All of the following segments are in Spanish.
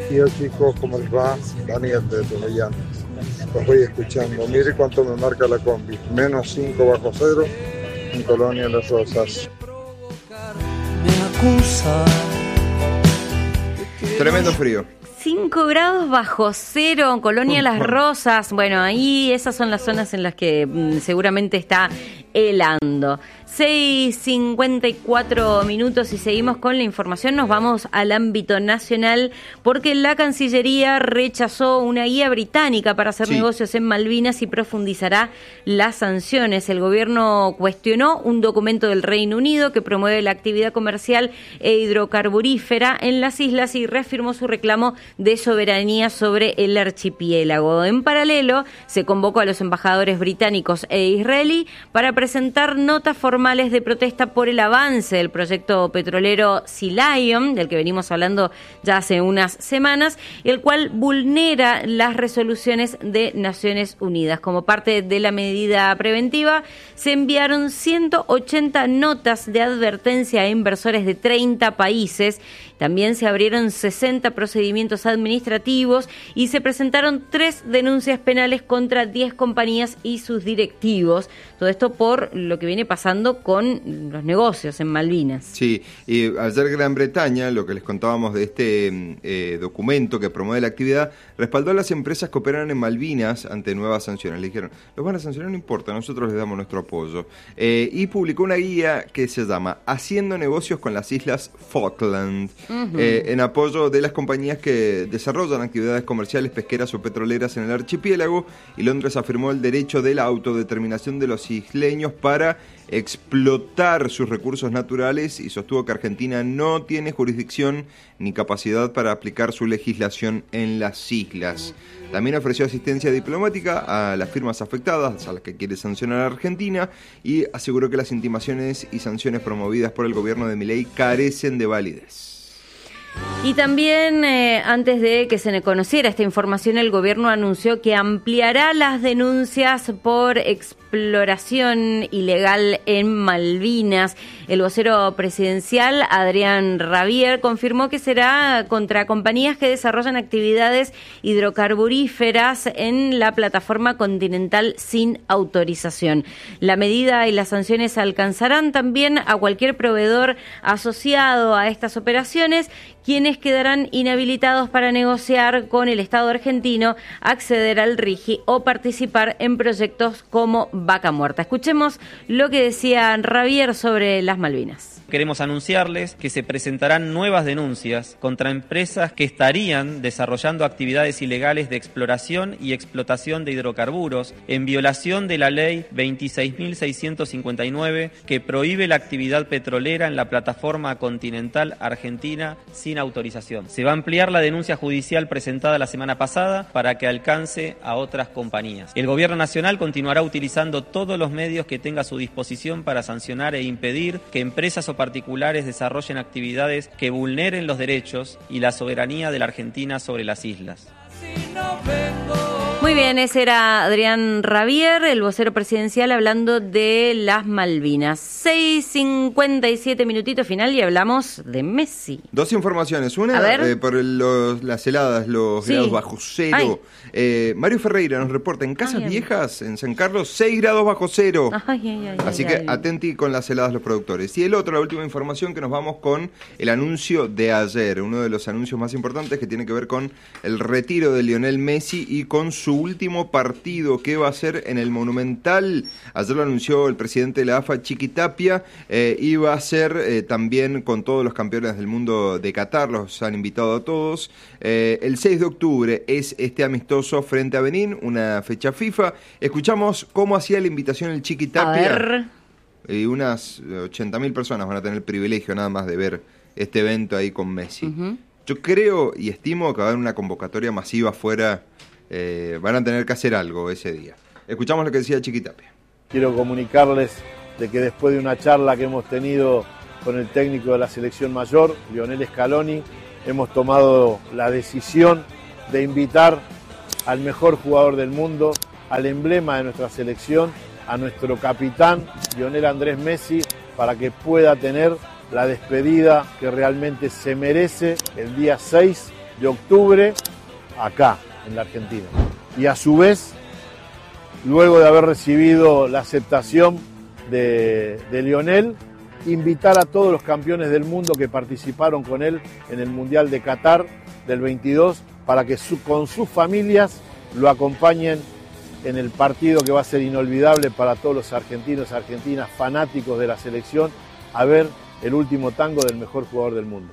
días, chicos, ¿cómo les va? Daniel de Tonellán. Los voy escuchando. Mire cuánto me marca la combi. -5 bajo cero en Colonia Las Rosas. Tremendo frío. 5 grados bajo cero en Colonia Las Rosas. Bueno, ahí esas son las zonas en las que seguramente está helando. 6:54 minutos y seguimos con la información. Nos vamos al ámbito nacional porque la Cancillería rechazó una guía británica para hacer negocios en Malvinas y profundizará las sanciones. El gobierno cuestionó un documento del Reino Unido que promueve la actividad comercial e hidrocarburífera en las islas y reafirmó su reclamo de soberanía sobre el archipiélago. En paralelo, se convocó a los embajadores británicos e israelí para presentar notas formales de protesta por el avance del proyecto petrolero Sea Lion, del que venimos hablando ya hace unas semanas, el cual vulnera las resoluciones de Naciones Unidas. Como parte de la medida preventiva, se enviaron 180 notas de advertencia a inversores de 30 países. También se abrieron 60 procedimientos administrativos y se presentaron 3 denuncias penales contra 10 compañías y sus directivos. Todo esto por lo que viene pasando con los negocios en Malvinas. Sí, y ayer Gran Bretaña, lo que les contábamos de este documento que promueve la actividad, respaldó a las empresas que operan en Malvinas ante nuevas sanciones. Le dijeron, los van a sancionar, no importa, nosotros les damos nuestro apoyo. Y publicó una guía que se llama Haciendo negocios con las Islas Falkland, en apoyo de las compañías que desarrollan actividades comerciales, pesqueras o petroleras en el archipiélago, y Londres afirmó el derecho de la autodeterminación de los isleños para explotar sus recursos naturales y sostuvo que Argentina no tiene jurisdicción ni capacidad para aplicar su legislación en las islas. También ofreció asistencia diplomática a las firmas afectadas, a las que quiere sancionar a Argentina, y aseguró que las intimaciones y sanciones promovidas por el gobierno de Milei carecen de validez. Y también, antes de que se conociera esta información, el gobierno anunció que ampliará las denuncias por exploración ilegal en Malvinas. El vocero presidencial, Adrián Rabier, confirmó que será contra compañías que desarrollan actividades hidrocarburíferas en la plataforma continental sin autorización. La medida y las sanciones alcanzarán también a cualquier proveedor asociado a estas operaciones, quienes quedarán inhabilitados para negociar con el Estado argentino, acceder al RIGI o participar en proyectos como Vaca Muerta. Escuchemos lo que decía Rabier sobre las Malvinas. Queremos anunciarles que se presentarán nuevas denuncias contra empresas que estarían desarrollando actividades ilegales de exploración y explotación de hidrocarburos en violación de la ley 26.659 que prohíbe la actividad petrolera en la plataforma continental argentina sin autorización. Se va a ampliar la denuncia judicial presentada la semana pasada para que alcance a otras compañías. El Gobierno Nacional continuará utilizando todos los medios que tenga a su disposición para sancionar e impedir que empresas o particulares desarrollen actividades que vulneren los derechos y la soberanía de la Argentina sobre las islas. Muy bien, ese era Adrián Rabier, el vocero presidencial, hablando de las Malvinas. 6:57 minutitos final y hablamos de Messi. Dos informaciones. Una, por las heladas, los grados bajo cero. Mario Ferreira nos reporta en Casas Viejas, en San Carlos, 6 grados bajo cero. Así que atenti con las heladas los productores. Y el otro, la última información, que nos vamos con el anuncio de ayer, uno de los anuncios más importantes que tiene que ver con el retiro de Lionel Messi y con su último partido que va a ser en el Monumental. Ayer lo anunció el presidente de la AFA, Chiqui Tapia, y va a ser también con todos los campeones del mundo de Qatar, los han invitado a todos. El 6 de octubre es este amistoso frente a Benín, una fecha FIFA. Escuchamos cómo hacía la invitación el Chiqui Tapia. Y unas 80.000 personas van a tener el privilegio nada más de ver este evento ahí con Messi. Yo creo y estimo que va a haber una convocatoria masiva afuera. Van a tener que hacer algo ese día. Escuchamos lo que decía Chiqui Tapia. Quiero comunicarles de que después de una charla que hemos tenido con el técnico de la selección mayor, Lionel Scaloni, hemos tomado la decisión de invitar al mejor jugador del mundo, al emblema de nuestra selección, a nuestro capitán, Lionel Andrés Messi, para que pueda tener la despedida que realmente se merece el día 6 de octubre acá, en la Argentina. Y a su vez, luego de haber recibido la aceptación de Lionel, invitar a todos los campeones del mundo que participaron con él en el Mundial de Qatar del 22 para que con sus familias lo acompañen en el partido que va a ser inolvidable para todos los argentinos y argentinas fanáticos de la selección, a ver el último tango del mejor jugador del mundo.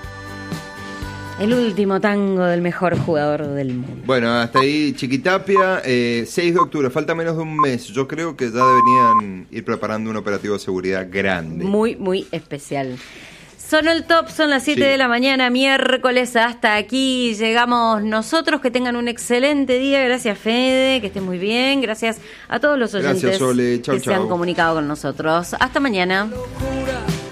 El último tango del mejor jugador del mundo. Bueno, hasta ahí Chiquitapia, 6 de octubre, falta menos de un mes. Yo creo que ya deberían ir preparando un operativo de seguridad grande. Muy, muy especial. Sonó el top, son las 7 de la mañana, miércoles, hasta aquí llegamos nosotros. Que tengan un excelente día. Gracias, Fede, que estén muy bien. Gracias a todos los oyentes. Gracias, Sole. Chau, que se han comunicado con nosotros. Hasta mañana.